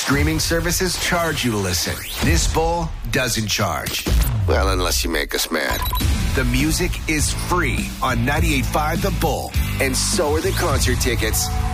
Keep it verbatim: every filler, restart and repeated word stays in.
streaming services charge you to listen. This bowl doesn't charge. Well, unless you make us mad. The music is free on ninety-eight point five The Bull. And so are the concert tickets.